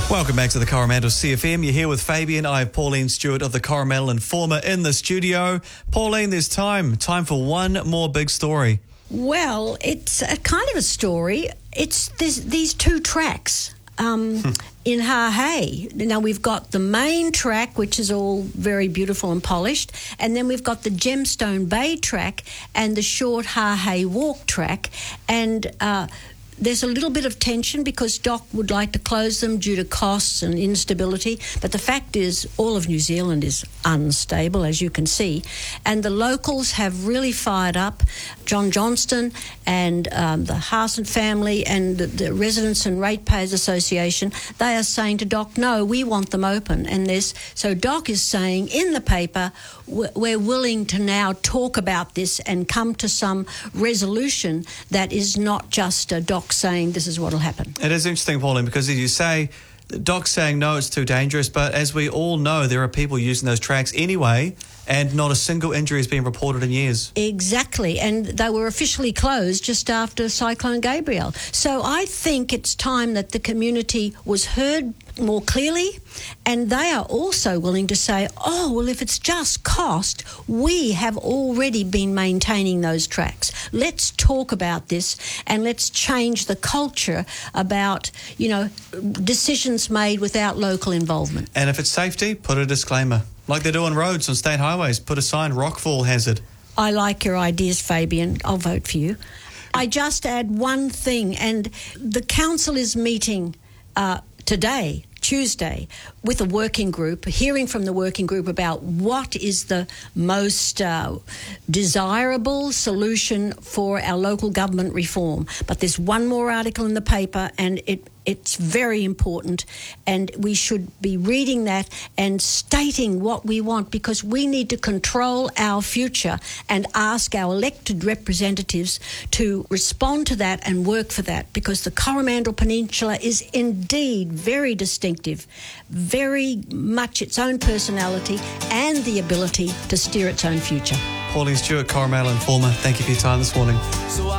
Welcome back to the Coromandel CFM. You're here with Fabian. I have Pauline Stewart of the Coromandel Informer in the studio. Pauline, there's time for one more big story. Well, it's a kind of a story. It's these two tracks in Hahei. Now, we've got the main track, which is all very beautiful and polished, and then we've got the Gemstone Bay track and the short Hahei Walk track, and there's a little bit of tension because DOC would like to close them due to costs and instability. But the fact is, all of New Zealand is unstable, as you can see. And the locals have really fired up. John Johnston and the Harson family and the Residents and Ratepayers Association, they are saying to DOC, no, we want them open. And so DOC is saying in the paper, we're willing to now talk about this and come to some resolution that is not just a DOC saying this is what will happen. It is interesting, Pauline, because as you say, DOC's saying no, it's too dangerous, but as we all know, there are people using those tracks anyway, and not a single injury has been reported in years. Exactly, and they were officially closed just after Cyclone Gabrielle. So I think it's time that the community was heard more clearly, and they are also willing to say, oh, well, if it's just cost, we have already been maintaining those tracks. Let's talk about this and let's change the culture about, decisions made without local involvement. And if it's safety, put a disclaimer. Like they do on roads, on state highways, put a sign, rockfall hazard. I like your ideas, Fabian. I'll vote for you. I just add one thing, and the council is meeting today, Tuesday, with a working group, hearing from the working group about what is the most desirable solution for our local government reform. But there's one more article in the paper, and it's very important, and we should be reading that and stating what we want, because we need to control our future and ask our elected representatives to respond to that and work for that, because the Coromandel Peninsula is indeed very distinctive, very much its own personality and the ability to steer its own future. Pauline Stewart, Coromandel Informer, thank you for your time this morning.